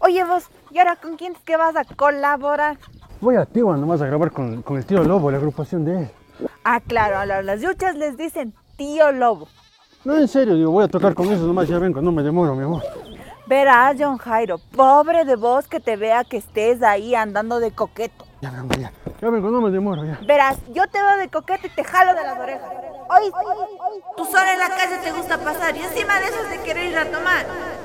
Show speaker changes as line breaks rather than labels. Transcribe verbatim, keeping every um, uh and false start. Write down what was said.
Oye vos, ¿y ahora con quién es que vas a colaborar?
Voy a Tigua nomás a grabar con, con el tío Lobo, la agrupación de él.
Ah, claro, a las yuchas les dicen tío Lobo.
No, en serio, digo, voy a tocar con eso nomás, ya vengo, no me demoro, mi amor.
Verás, John Jairo, pobre de vos que te vea que estés ahí andando de coqueto.
Ya vengo, ya. Ya vengo, no me demoro, ya.
Verás, yo te veo de coqueto y te jalo de las orejas. Oye, tú solo en la calle te gusta pasar y encima de eso te quiero ir a tomar.